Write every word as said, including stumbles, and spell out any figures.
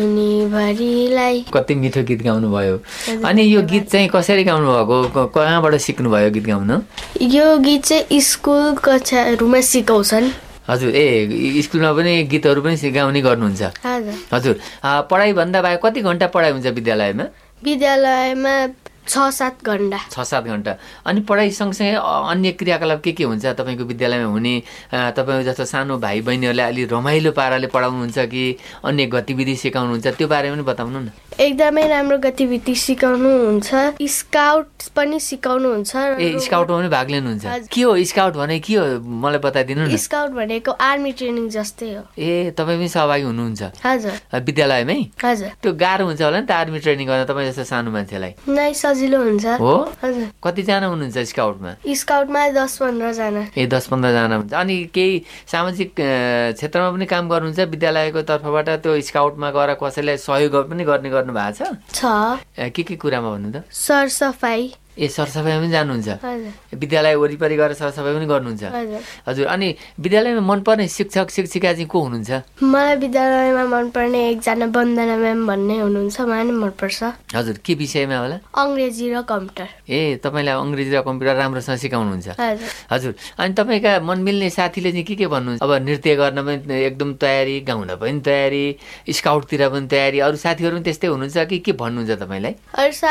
भरिलाई। कति मिठो गीत गाउनु भयो। अनि यो गीत चाहिँ कसरी गाउनु भएको, कहाँबाट सिक्नु भयो गीत गाउन? यो गीत चाहिँ स्कुल कक्षाहरूमा सिकाउँछन्। हजुर, ए स्कुलमा पनि गीतहरू पनि गाउने गर्नुहुन्छ? हजुर। पढाइ भन्दा बाहेक कति घन्टा पढाइ हुन्छ विद्यालयमा? विद्यालयमा छ सात घन्टा। छ सात घन्टा। अनि पढाइ सँगसँगै अन्य क्रियाकलाप के के हुन्छ तपाईँको विद्यालयमा हुने? तपाईँ जस्तो सानो भाइ बहिनीहरूलाई अलि रमाइलो पाराले पढाउनुहुन्छ कि अन्य गतिविधि सिकाउनुहुन्छ, त्यो बारेमा पनि बताउनु न। एकदमै राम्रो गतिविधि सिकाउनुहुन्छ, स्काउट पनि सिकाउनुहुन्छ। ए स्काउटमा पनि भाग लिनुहुन्छ? के हो स्काउट भने, के हो मलाई बताइदिनु न। स्काउट भनेको आर्मी ट्रेनिङ जस्तै हो। ए तपाईँ पनि सहभागी हुनुहुन्छ? हजुर। विद्यालयमै? हजुर। त्यो गाह्रो हुन्छ होला नि त आर्मी ट्रेनिङ गर्न तपाईँ जस्तो सानो मान्छेलाई? नै सजिलो हुन्छ। हो? हजुर। कतिजना हुनुहुन्छ स्काउटमा? स्काउटमा दस पन्ध्र जना। ए दस पन्ध्र जना हुन्छ। अनि केही सामाजिक क्षेत्रमा पनि काम गर्नुहुन्छ विद्यालयको तर्फबाट? त्यो स्काउटमा गएर कसैलाई सहयोग पनि गर्ने गर्नु भएको छ? के के कुरामा भन्नु त? सरसफाइ। ए सरसफाइमा पनि जानुहुन्छ? विद्यालय वरिपरि गएर सरसफाइ पनि गर्नुहुन्छ? हजुर। अनि विद्यालयमा मनपर्ने शिक्षक शिक्षिका चाहिँ को हुनुहुन्छ? मलाई विद्यालयमा मनपर्ने एकजना वन्दना म्याम भन्ने हुनुहुन्छ, मलाई पनि मनपर्छ। हजुर। के विषयमा होला? अङ्ग्रेजी र कम्प्युटर। ए तपाईँलाई अङ्ग्रेजी र कम्प्युटर राम्रोसँग सिकाउनुहुन्छ? हजुर। अनि तपाईँका मन मिल्ने साथीले चाहिँ के के भन्नुहुन्छ? अब नृत्य गर्न पनि एकदम तयारी, गाउन पनि तयारी, स्काउटतिर पनि तयारी, अरू साथीहरू पनि त्यस्तै हुनुहुन्छ कि के भन्नुहुन्छ तपाईँलाई?